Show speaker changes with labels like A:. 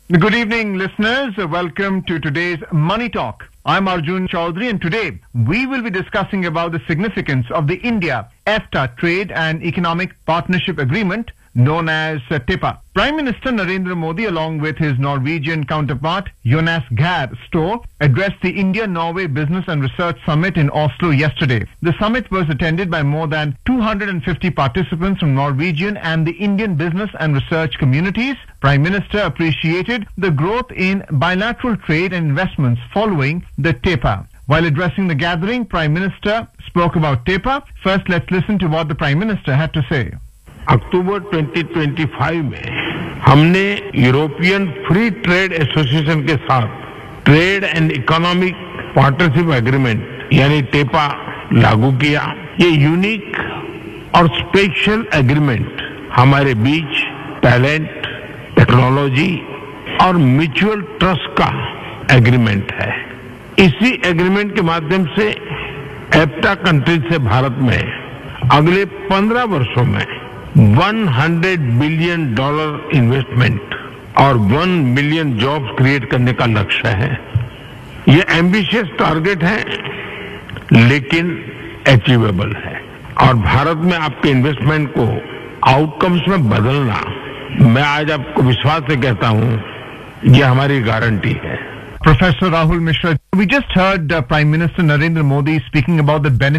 A: Good evening, listeners. Welcome to today's Money Talk. I'm Arjun Chaudhary, and today we will be discussing about the significance of the India-EFTA Trade and Economic Partnership Agreement, known as TEPA. Prime Minister Narendra Modi, along with his Norwegian counterpart Jonas Gahr Store, addressed the India-Norway Business and Research Summit in Oslo yesterday. The summit was attended by more than 250 participants from Norwegian and the Indian business and research communities. Prime Minister appreciated the growth in bilateral trade and investments following the TEPA. While addressing the gathering, Prime Minister spoke about TEPA. First, let's listen to what the Prime Minister had to say.
B: अक्टूबर 2025 में हमने European free trade association के साथ trade and economic partnership agreement यानी टेपा लागू किया। ये unique और special agreement हमारे बीच टैलेंट, टेक्नोलॉजी और म्यूचुअल ट्रस्ट का एग्रीमेंट है। इसी एग्रीमेंट के माध्यम से एफ्टा कंट्रीज से भारत में अगले 15 वर्षों में $100 बिलियन इन्वेस्टमेंट और 1 मिलियन जॉब्स क्रिएट करने का लक्ष्य है। ये एम्बिशियस टारगेट है, लेकिन अचीवेबल है। और भारत में आपके इन्वेस्टमेंट को आउटकम्स में बदलना, मैं आज आपको विश्वास से कहता हूं, ये हमारी गारंटी है।
A: Professor Rahul Mishra, we just heard Prime Minister Narendra Modi speaking about the benefits